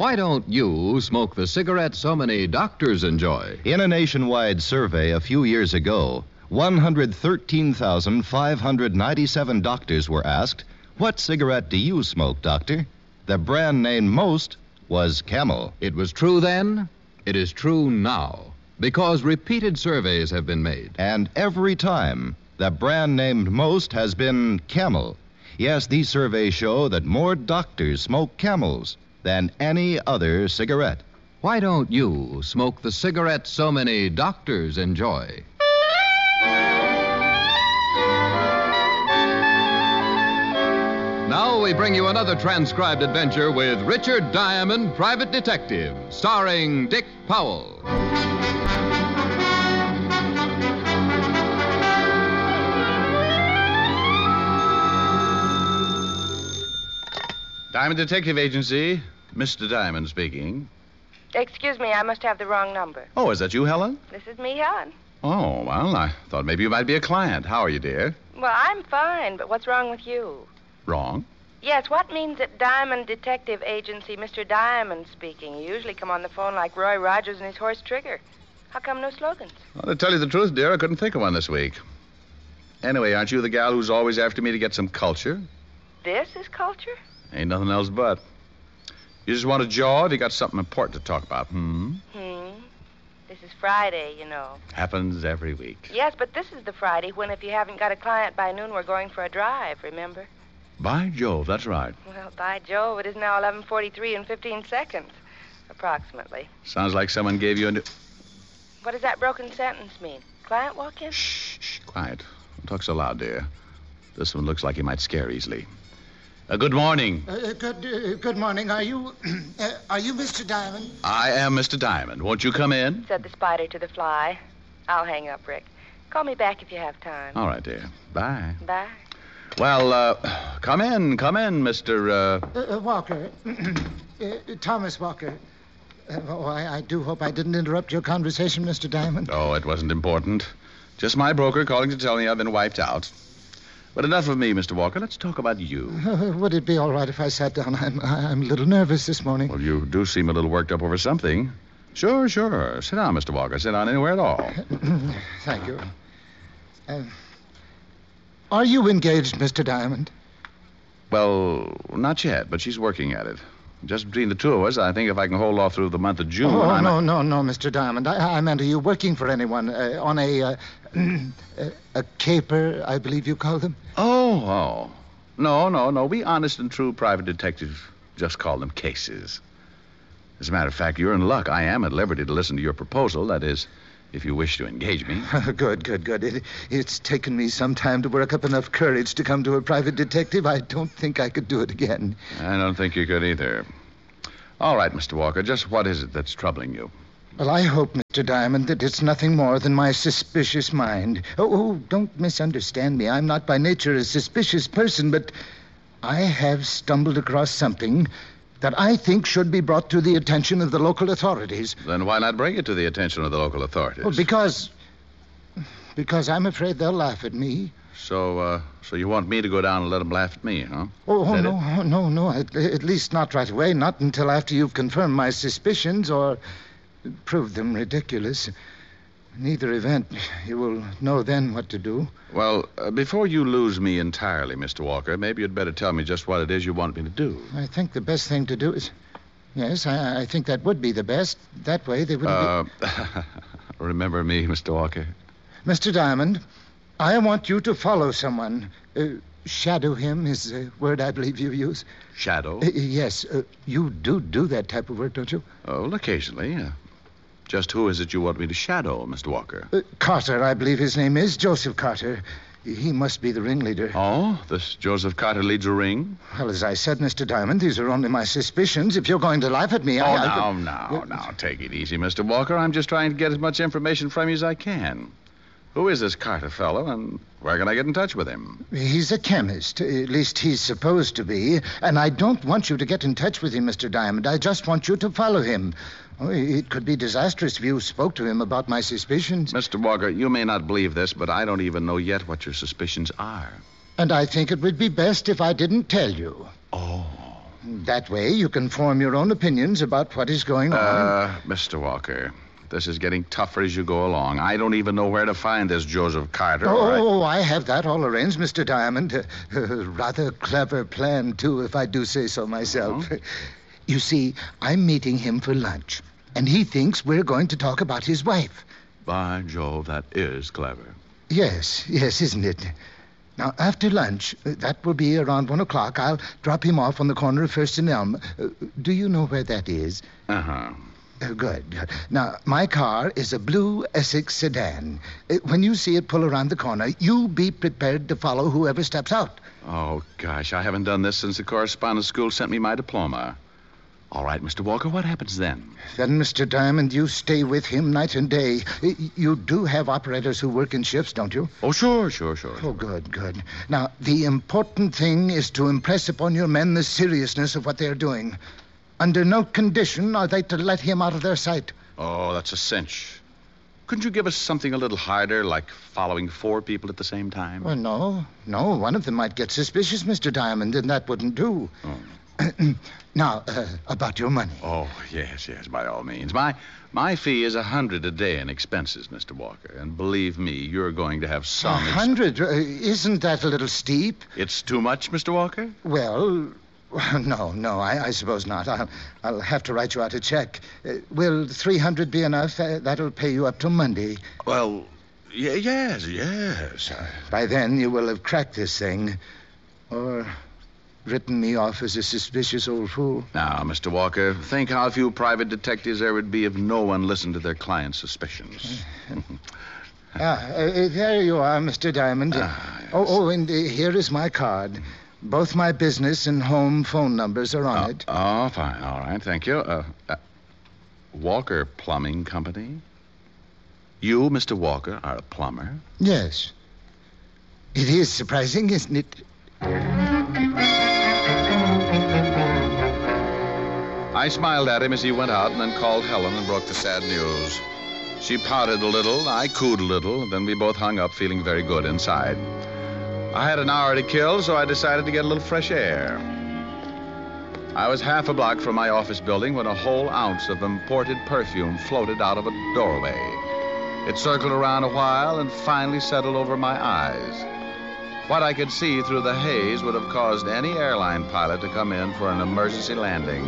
Why don't you smoke the cigarette so many doctors enjoy? In a nationwide survey a few years ago, 113,597 doctors were asked, "What cigarette do you smoke, doctor?" The brand named most was Camel. It was true then. It is true now. Because repeated surveys have been made. And every time, the brand named most has been Camel. Yes, these surveys show that more doctors smoke Camels than any other cigarette. Why don't you smoke the cigarette so many doctors enjoy? Now we bring you another transcribed adventure with Richard Diamond, Private Detective, starring Dick Powell. Diamond Detective Agency, Mr. Diamond speaking. Excuse me, I must have the wrong number. Oh, is that you, Helen? This is me, Helen. Oh, well, I thought maybe you might be a client. How are you, dear? Well, I'm fine, but what's wrong with you? Wrong? Yes, what means at Diamond Detective Agency, Mr. Diamond speaking? You usually come on the phone like Roy Rogers and his horse Trigger. How come no slogans? Well, to tell you the truth, dear, I couldn't think of one this week. Anyway, aren't you the gal who's always after me to get some culture? This is culture? Ain't nothing else but. You just want a jaw if you got something important to talk about, This is Friday, you know. Happens every week. Yes, but this is the Friday when if you haven't got a client by noon, we're going for a drive, remember? By Jove, that's right. Well, by Jove, it is now 11:43 and 15 seconds, approximately. Sounds like someone gave you a new... What does that broken sentence mean? Client walk in? Shh, quiet. Don't talk so loud, dear. This one looks like he might scare easily. Good morning. Good morning. Are you Mr. Diamond? I am Mr. Diamond. Won't you come in? Said the spider to the fly. I'll hang up, Rick. Call me back if you have time. All right, dear. Bye. Bye. Well, come in, Mr. Walker. Thomas Walker. I do hope I didn't interrupt your conversation, Mr. Diamond. Oh, it wasn't important. Just my broker calling to tell me I've been wiped out. But enough of me, Mr. Walker. Let's talk about you. Would it be all right if I sat down? I'm a little nervous this morning. Well, you do seem a little worked up over something. Sure. Sit down, Mr. Walker. Sit down anywhere at all. Thank you. Are you engaged, Mr. Diamond? Well, not yet, but she's working at it. Just between the two of us, I think if I can hold off through the month of June... Oh, no, Mr. Diamond. I meant, are you working for anyone on a caper, I believe you call them? Oh. No. We honest and true private detectives just call them cases. As a matter of fact, you're in luck. I am at liberty to listen to your proposal. That is, if you wish to engage me. Good. It's taken me some time to work up enough courage to come to a private detective. I don't think I could do it again. I don't think you could either. All right, Mr. Walker, just what is it that's troubling you? Well, I hope, Mr. Diamond, that it's nothing more than my suspicious mind. Oh, don't misunderstand me. I'm not by nature a suspicious person, but I have stumbled across something that I think should be brought to the attention of the local authorities. Then why not bring it to the attention of the local authorities? Well, because I'm afraid they'll laugh at me. So you want me to go down and let them laugh at me, huh? No. At least not right away. Not until after you've confirmed my suspicions or proved them ridiculous. In either event, you will know then what to do. Well, before you lose me entirely, Mr. Walker, maybe you'd better tell me just what it is you want me to do. I think the best thing to do is... Yes, I think that would be the best. That way they wouldn't be... Remember me, Mr. Walker? Mr. Diamond, I want you to follow someone. Shadow him is a word I believe you use. Shadow? Yes. You do that type of work, don't you? Oh, well, occasionally. Just who is it you want me to shadow, Mr. Walker? Carter, I believe his name is. Joseph Carter. He must be the ringleader. Oh, this Joseph Carter leads a ring? Well, as I said, Mr. Diamond, these are only my suspicions. If you're going to laugh at me, Now, take it easy, Mr. Walker. I'm just trying to get as much information from you as I can. Who is this Carter fellow, and where can I get in touch with him? He's a chemist. At least he's supposed to be. And I don't want you to get in touch with him, Mr. Diamond. I just want you to follow him. Oh, it could be disastrous if you spoke to him about my suspicions. Mr. Walker, you may not believe this, but I don't even know yet what your suspicions are. And I think it would be best if I didn't tell you. Oh. That way you can form your own opinions about what is going on. Mr. Walker, this is getting tougher as you go along. I don't even know where to find this Joseph Carter. I have that all arranged, Mr. Diamond. Rather clever plan, too, if I do say so myself. Oh? You see, I'm meeting him for lunch, and he thinks we're going to talk about his wife. By Jove, that is clever. Yes, isn't it? Now, after lunch, that will be around 1 o'clock, I'll drop him off on the corner of First and Elm. Do you know where that is? Uh-huh. Good. Now, my car is a blue Essex sedan. When you see it pull around the corner, you be prepared to follow whoever steps out. Oh, gosh, I haven't done this since the correspondence school sent me my diploma. All right, Mr. Walker, what happens then? Then, Mr. Diamond, you stay with him night and day. You do have operators who work in shifts, don't you? Oh, sure. Oh, good. Now, the important thing is to impress upon your men the seriousness of what they're doing. Under no condition are they to let him out of their sight. Oh, that's a cinch. Couldn't you give us something a little harder, like following 4 people at the same time? Well, no. One of them might get suspicious, Mr. Diamond, and that wouldn't do. Oh. Now, about your money. Oh, yes, by all means. My fee is $100 a day in expenses, Mr. Walker. And believe me, you're going to have some... 100? Isn't that a little steep? It's too much, Mr. Walker? Well, no, I suppose not. I'll have to write you out a check. Will 300 be enough? That'll pay you up till Monday. Well, yes. By then, you will have cracked this thing. Or written me off as a suspicious old fool. Now, Mr. Walker, think how few private detectives there would be if no one listened to their clients' suspicions. There you are, Mr. Diamond. Yes. And here is my card. Both my business and home phone numbers are on it. Oh, fine. All right, thank you. Walker Plumbing Company? You, Mr. Walker, are a plumber? Yes. It is surprising, isn't it? I smiled at him as he went out and then called Helen and broke the sad news. She pouted a little, I cooed a little, then we both hung up feeling very good inside. I had an hour to kill, so I decided to get a little fresh air. I was half a block from my office building when a whole ounce of imported perfume floated out of a doorway. It circled around a while and finally settled over my eyes. What I could see through the haze would have caused any airline pilot to come in for an emergency landing.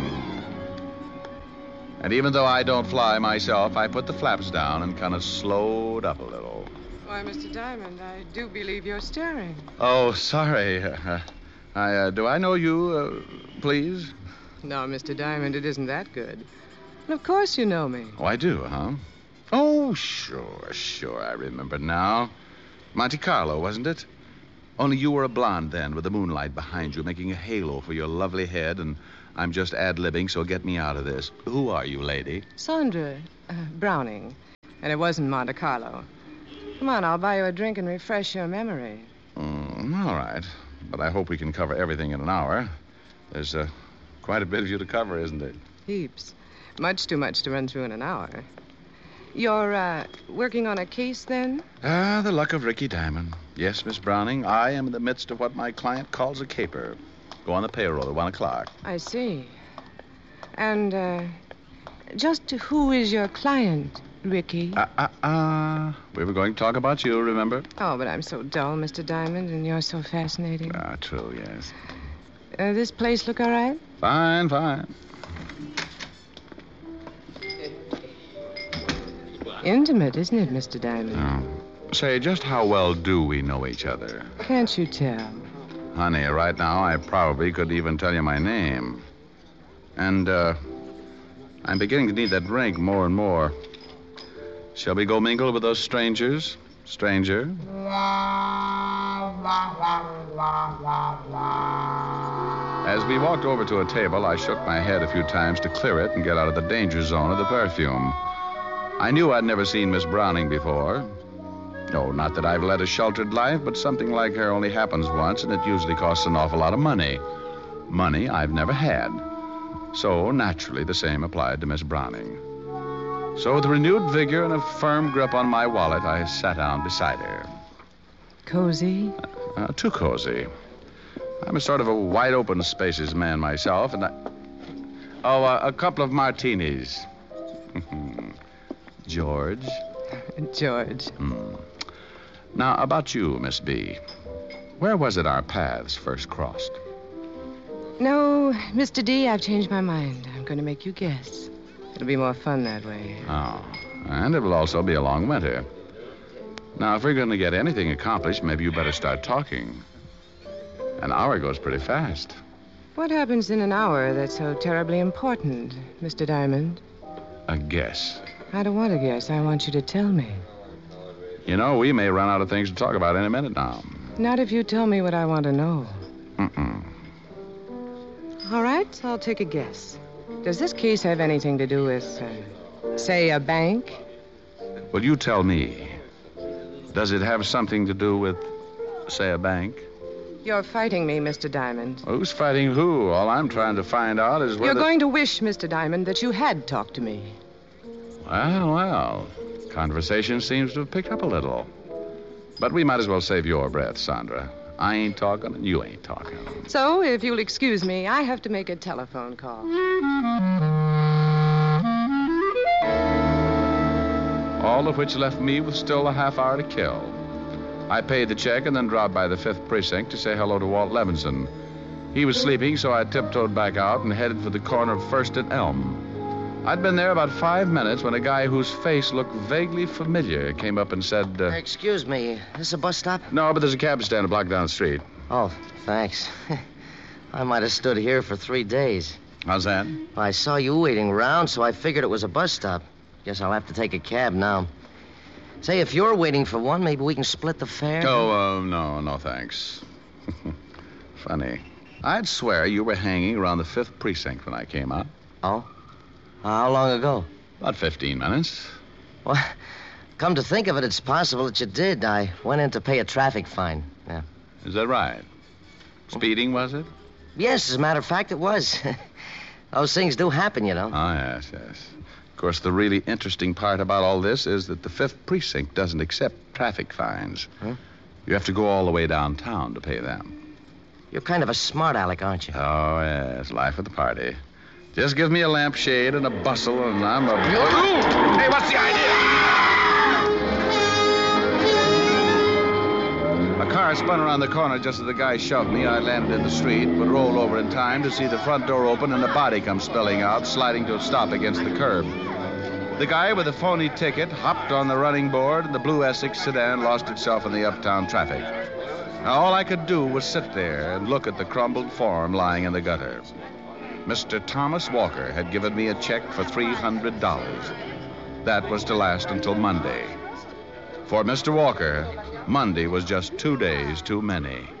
And even though I don't fly myself, I put the flaps down and kind of slowed up a little. Why, Mr. Diamond, I do believe you're staring. Oh, sorry. Do I know you, please? No, Mr. Diamond, it isn't that good. And of course you know me. Oh, I do, huh? Oh, sure, I remember now. Monte Carlo, wasn't it? Only you were a blonde then, with the moonlight behind you, making a halo for your lovely head, and I'm just ad-libbing, so get me out of this. Who are you, lady? Sandra Browning. And it wasn't Monte Carlo. Come on, I'll buy you a drink and refresh your memory. All right. But I hope we can cover everything in an hour. There's quite a bit of you to cover, isn't there? Heaps. Much too much to run through in an hour. You're working on a case, then? The luck of Ricky Diamond. Yes, Miss Browning, I am in the midst of what my client calls a caper. Go on the payroll at 1 o'clock. I see. And, just who is your client, Ricky? We were going to talk about you, remember? Oh, but I'm so dull, Mr. Diamond, and you're so fascinating. True, yes. This place look all right? Fine. Intimate, isn't it, Mr. Diamond? Oh. Say, just how well do we know each other? Can't you tell? Honey, right now I probably could even tell you my name. And, I'm beginning to need that drink more and more. Shall we go mingle with those strangers? Stranger? As we walked over to a table, I shook my head a few times to clear it and get out of the danger zone of the perfume. I knew I'd never seen Miss Browning before. No, not that I've led a sheltered life, but something like her only happens once, and it usually costs an awful lot of money. Money I've never had. So, naturally, the same applied to Miss Browning. So, with renewed vigor and a firm grip on my wallet, I sat down beside her. Cozy? Too cozy. I'm a sort of a wide open spaces man myself, and a couple of martinis. George? George. Now, about you, Miss B. Where was it our paths first crossed? No, Mr. D, I've changed my mind. I'm going to make you guess. It'll be more fun that way. Oh, and it will also be a long winter. Now, if we're going to get anything accomplished, maybe you better start talking. An hour goes pretty fast. What happens in an hour that's so terribly important, Mr. Diamond? A guess. I don't want to guess. I want you to tell me. You know, we may run out of things to talk about any minute now. Not if you tell me what I want to know. All right, I'll take a guess. Does this case have anything to do with, say, a bank? Well, you tell me. Does it have something to do with, say, a bank? You're fighting me, Mr. Diamond. Who's fighting who? All I'm trying to find out is whether... You're going to wish, Mr. Diamond, that you had talked to me. Well. Conversation seems to have picked up a little. But we might as well save your breath, Sandra. I ain't talking and you ain't talking. So, if you'll excuse me, I have to make a telephone call. All of which left me with still a half hour to kill. I paid the check and then dropped by the 5th Precinct to say hello to Walt Levinson. He was sleeping, so I tiptoed back out and headed for the corner of 1st and Elm. I'd been there about 5 minutes when a guy whose face looked vaguely familiar came up and said, Excuse me, is this a bus stop? No, but there's a cab stand a block down the street. Oh, thanks. I might have stood here for 3 days. How's that? I saw you waiting around, so I figured it was a bus stop. Guess I'll have to take a cab now. Say, if you're waiting for one, maybe we can split the fare? Oh, no, thanks. Funny. I'd swear you were hanging around the 5th Precinct when I came out. Oh? How long ago? About 15 minutes. Well, come to think of it, it's possible that you did. I went in to pay a traffic fine. Yeah. Is that right? Speeding, was it? Yes, as a matter of fact, it was. Those things do happen, you know. Oh, yes. Of course, the really interesting part about all this is that the 5th Precinct doesn't accept traffic fines. Huh? You have to go all the way downtown to pay them. You're kind of a smart aleck, aren't you? Oh, yes. Life of the party. Just give me a lampshade and a bustle, and I'm a... Hey, what's the idea? A car spun around the corner just as the guy shoved me. I landed in the street, but rolled over in time to see the front door open and a body come spilling out, sliding to a stop against the curb. The guy with the phony ticket hopped on the running board, and the blue Essex sedan lost itself in the uptown traffic. Now, all I could do was sit there and look at the crumbled form lying in the gutter. Mr. Thomas Walker had given me a check for $300. That was to last until Monday. For Mr. Walker, Monday was just 2 days too many.